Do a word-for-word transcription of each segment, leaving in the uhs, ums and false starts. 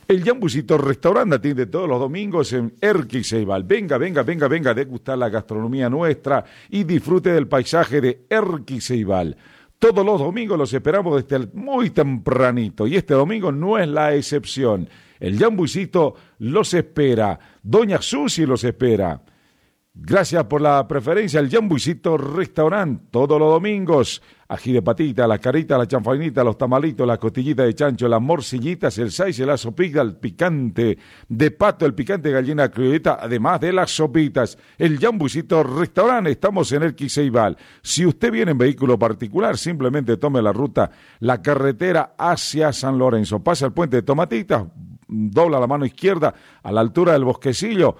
El Jambucito Restaurante atiende todos los domingos en Erquy Ceibal. Venga, venga, venga, venga a degustar la gastronomía nuestra y disfrute del paisaje de Erquy Ceibal. Todos los domingos los esperamos desde muy tempranito y este domingo no es la excepción. El Jambucito los espera, Doña Susi los espera. Gracias por la preferencia, el Jambucito Restaurant, todos los domingos. Ají de patita, la carita, la chanfainita, los tamalitos, la costillita de chancho, las morcillitas, el saice, la sopita, el picante de pato, el picante de gallina criolleta, además de las sopitas. El Jambucito Restaurant, estamos en Erquy Ceibal. Si usted viene en vehículo particular, simplemente tome la ruta, la carretera hacia San Lorenzo. Pasa el puente de Tomatitas, dobla la mano izquierda a la altura del Bosquecillo,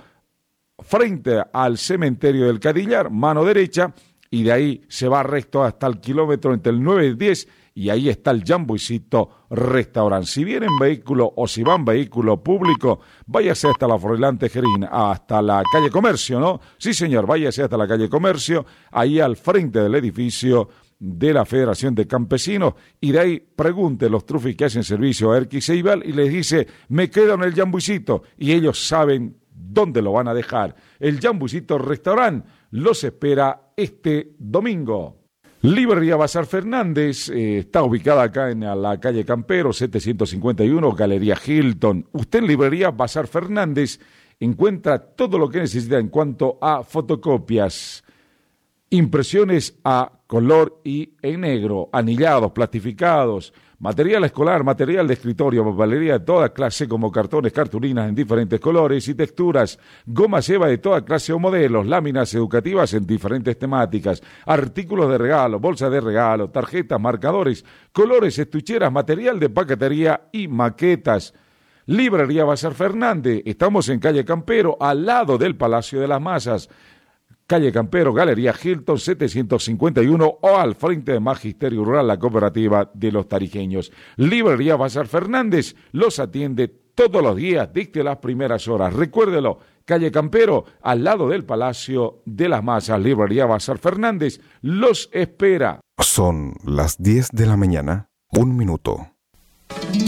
frente al cementerio del Cadillar, mano derecha, y de ahí se va recto hasta el kilómetro entre el nueve y diez, y ahí está el Jambucito Restaurant. Si viene en vehículo o si va en vehículo público, váyase hasta la Froilán Tejerín, hasta la calle Comercio, ¿no? Sí, señor, váyase hasta la calle Comercio, ahí al frente del edificio de la Federación de Campesinos, y de ahí pregunte los trufis que hacen servicio a Erquy Ceibal y les dice, me quedo en el Jambucito, y ellos saben dónde lo van a dejar. El Jambucito Restaurant los espera este domingo. Librería Bazar Fernández eh, está ubicada acá en la calle Campero, setecientos cincuenta y uno, Galería Hilton. Usted en Librería Bazar Fernández encuentra todo lo que necesita en cuanto a fotocopias, impresiones a color y en negro, anillados, plastificados, material escolar, material de escritorio, papelería de toda clase como cartones, cartulinas en diferentes colores y texturas, goma eva de toda clase o modelos, láminas educativas en diferentes temáticas, artículos de regalo, bolsas de regalo, tarjetas, marcadores, colores, estucheras, material de paquetería y maquetas. Librería Bazar Fernández, estamos en calle Campero, al lado del Palacio de las Masas. Calle Campero, Galería Hilton, setecientos cincuenta y uno, o al frente de Magisterio Rural, la cooperativa de los tarijeños. Librería Bazar Fernández los atiende todos los días, dicte las primeras horas. Recuérdelo, calle Campero, al lado del Palacio de las Masas. Librería Bazar Fernández los espera. Son las diez de la mañana, un minuto.